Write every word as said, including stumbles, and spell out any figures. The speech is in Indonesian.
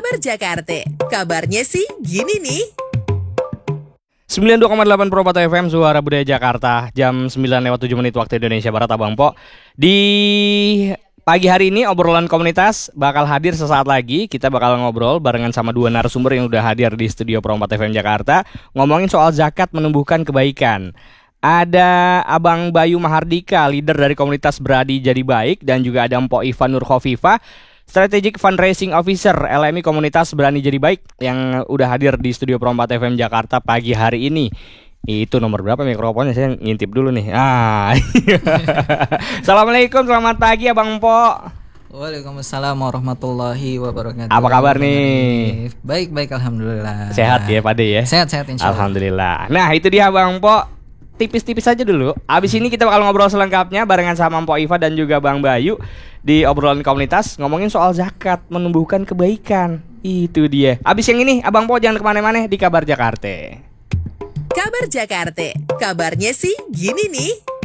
Kabar Jakarta, kabarnya sih gini nih. sembilan puluh dua koma delapan Perobata F M, Suara Budaya Jakarta. Jam sembilan lewat tujuh menit waktu Indonesia Barat, Abang Po. Di pagi hari ini obrolan komunitas bakal hadir sesaat lagi. Kita bakal ngobrol barengan sama dua narasumber yang udah hadir di studio Perobata F M Jakarta, ngomongin soal zakat menumbuhkan kebaikan. Ada Abang Bayu Mahardika, leader dari komunitas Beradi Jadi Baik, dan juga ada Mpok Iva Nur Khofifa, Strategic Fundraising Officer L M I Komunitas Berani Jadi Baik, yang udah hadir di studio Perompat F M Jakarta pagi hari ini. Itu nomor berapa mikrofonnya? Saya ngintip dulu nih. Ah. Assalamualaikum, selamat pagi Abang Po. Waalaikumsalam warahmatullahi wabarakatuh. Apa kabar nih? Baik, baik, alhamdulillah. Sehat ya Pade ya? Sehat, sehat insya Allah. Alhamdulillah. Nah itu dia Bang Po. Tipis-tipis aja dulu. Abis ini kita bakal ngobrol selengkapnya barengan sama Mpok Iva dan juga Bang Bayu di obrolan komunitas, ngomongin soal zakat menumbuhkan kebaikan. Itu dia. Abis yang ini Abang Po jangan kemana-mana di Kabar Jakarta. Kabar Jakarta, kabarnya sih gini nih.